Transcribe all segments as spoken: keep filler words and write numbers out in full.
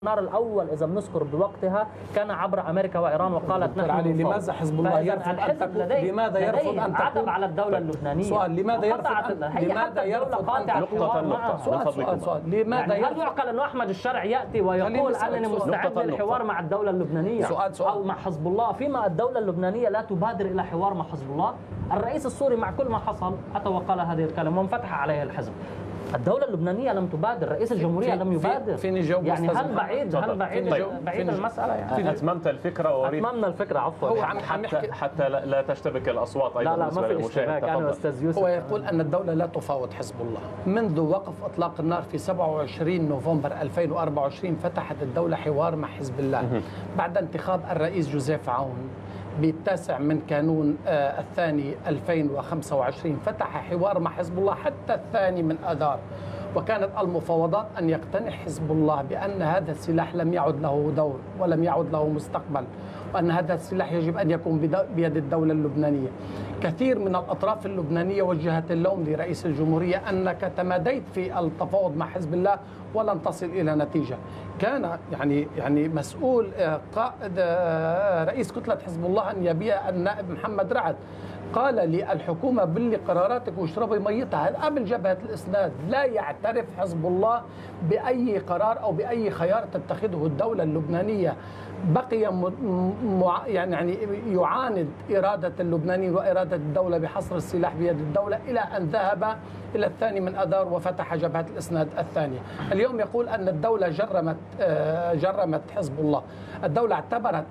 النار الأول إذا بنذكر بوقتها كان عبر أمريكا وإيران وقالت نحن علي لماذا حزب الله يرفض أن تكون لماذا يرفض أن عتب على الدولة اللبنانية؟ سؤال لماذا يرفض أن لماذا يرفض أن نقطة نقطة سؤال سؤال سؤال لماذا يعني هل يعقل أنه أحمد الشرع يأتي ويقول أنني مستعد للحوار مع الدولة اللبنانية سؤال سؤال أو مع حزب الله فيما الدولة اللبنانية لا تبادر إلى حوار مع حزب الله؟ الرئيس السوري مع كل ما حصل أتى وقال هذه الكلمة وانفتح عليه الحزب. الدولة اللبنانية لم تبادر، رئيس الجمهورية لم يبادر. فيني جاوب يعني هل بعيد هل بعيد طيب. بعيد المسألة يعني أتممت الفكرة وأريد أتممنا الفكرة عفوا هو يعني. عم حتى, حتى لا تشتبك الأصوات أيضا. لا لا ما في اشتباك. أنا أستاذ يوسف هو يقول أن الدولة لا تفاوض حزب الله. منذ وقف إطلاق النار في سبعة وعشرين نوفمبر ألفين وأربعة وعشرين فتحت الدولة حوار مع حزب الله بعد انتخاب الرئيس جوزيف عون بالتاسع من كانون آه الثاني ألفين وخمسة وعشرين. فتح حوار مع حزب الله حتى الثاني من آذار، وكانت المفاوضات أن يقتنع حزب الله بأن هذا السلاح لم يعد له دور ولم يعد له مستقبل، وأن هذا السلاح يجب أن يكون بيد الدولة اللبنانية. كثير من الأطراف اللبنانية وجهت اللوم لرئيس الجمهورية أنك تماديت في التفاوض مع حزب الله ولن تصل إلى نتيجة. كان يعني يعني مسؤول قائد رئيس كتلة حزب الله النيابية النائب محمد رعد قال للحكومة بلي قراراتك واشربي ميتها. قبل جبهة الإسناد لا يعترف حزب الله بأي قرار أو بأي خيار تتخذه الدولة اللبنانية. بقي مع يعني يعاند إرادة اللبنانيين وإرادة الدولة بحصر السلاح بيد الدولة إلى أن ذهب إلى الثاني من آذار وفتح جبهة الإسناد الثانية. اليوم يقول أن الدولة جرمت جرمت حزب الله. الدولة اعتبرت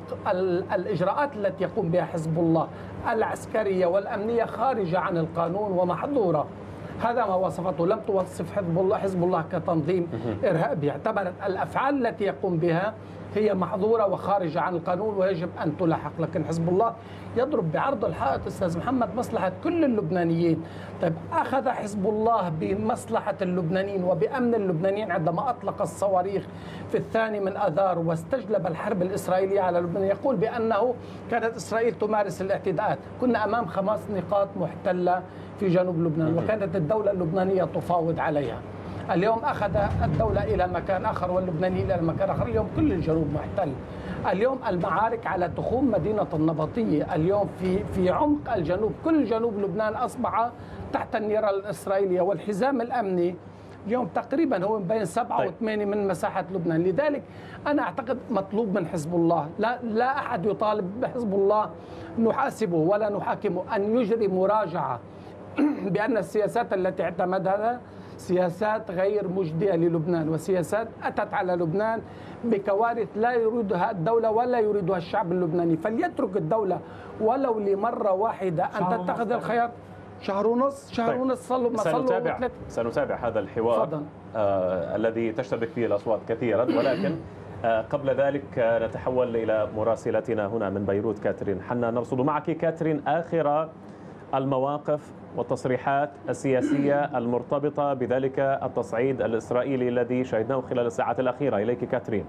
الإجراءات التي يقوم بها حزب الله العسكرية والأمنية خارجة عن القانون ومحظورة. هذا ما وصفته. لم توصف حزب الله حزب الله كتنظيم إرهابي. اعتبرت الأفعال التي يقوم بها هي محظورة وخارجة عن القانون ويجب أن تلاحق. لكن حزب الله يضرب بعرض الحائط أستاذ محمد مصلحة كل اللبنانيين. طيب أخذ حزب الله بمصلحة اللبنانيين وبأمن اللبنانيين عندما أطلق الصواريخ في الثاني من آذار واستجلب الحرب الإسرائيلية على لبنان. يقول بأنه كانت إسرائيل تمارس الاعتداءات. كنا أمام خمس نقاط محتلة في جنوب لبنان وكانت الدولة اللبنانية تفاوض عليها. اليوم أخذ الدولة إلى مكان آخر واللبنانيين إلى مكان آخر. اليوم كل الجنوب محتل. اليوم المعارك على تخوم مدينة النبطية. اليوم في في عمق الجنوب. كل جنوب لبنان أصبح تحت النيران الإسرائيلية. والحزام الأمني اليوم تقريبا هو بين سبعة وثمانية من مساحة لبنان. لذلك أنا أعتقد مطلوب من حزب الله، لا لا أحد يطالب بحزب الله نحاسبه ولا نحاكمه، أن يجري مراجعة بأن السياسات التي اعتمدها سياسات غير مجدية للبنان وسياسات أتت على لبنان بكوارث لا يريدها الدولة ولا يريدها الشعب اللبناني. فليترك الدولة ولو لمرة واحدة أن تتخذ الخيار. شهر ونص شهر ونص صلوا ما صلوا. سنتابع, سنتابع هذا الحوار آه الذي تشتبك فيه الأصوات كثيرا، ولكن آه قبل ذلك آه نتحول إلى مراسلتنا هنا من بيروت كاترين حنا. نرصد معك كاترين آخر المواقف والتصريحات السياسية المرتبطة بذلك التصعيد الإسرائيلي الذي شهدناه خلال الساعات الأخيرة. إليك كاترين.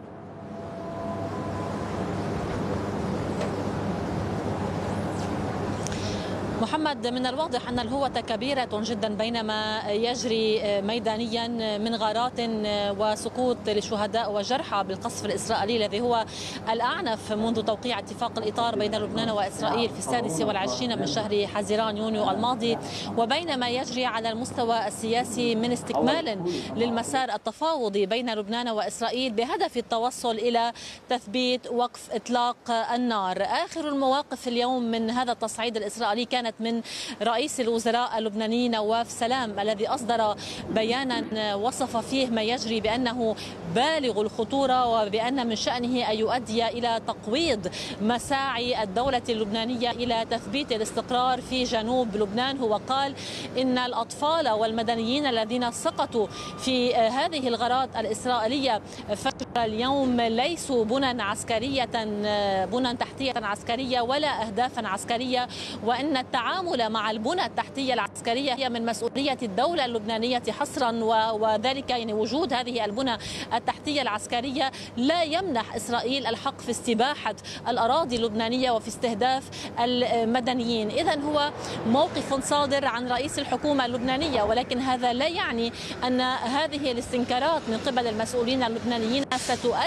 محمد، من الواضح أن الهوة كبيرة جدا بينما يجري ميدانيا من غارات وسقوط لشهداء وجرحى بالقصف الإسرائيلي الذي هو الأعنف منذ توقيع اتفاق الإطار بين لبنان وإسرائيل في السادس والعشرين من شهر حزيران يونيو الماضي، وبينما يجري على المستوى السياسي من استكمال للمسار التفاوضي بين لبنان وإسرائيل بهدف التوصل إلى تثبيت وقف إطلاق النار. آخر المواقف اليوم من هذا التصعيد الإسرائيلي كانت من رئيس الوزراء اللبناني نواف سلام الذي أصدر بيانا وصف فيه ما يجري بأنه بالغ الخطورة وبأن من شأنه أن يؤدي إلى تقويض مساعي الدولة اللبنانية إلى تثبيت الاستقرار في جنوب لبنان. هو قال إن الأطفال والمدنيين الذين سقطوا في هذه الغارات الإسرائيلية فجر اليوم ليسوا بنى عسكرية بنى تحتية عسكرية ولا أهدافا عسكرية، وأن التعامل مع البنى التحتية العسكرية هي من مسؤولية الدولة اللبنانية حصرا، وذلك يعني وجود هذه البنى التحتية العسكرية لا يمنح إسرائيل الحق في استباحة الأراضي اللبنانية وفي استهداف المدنيين. إذن هو موقف صادر عن رئيس الحكومة اللبنانية، ولكن هذا لا يعني أن هذه الاستنكارات من قبل المسؤولين اللبنانيين ستؤدي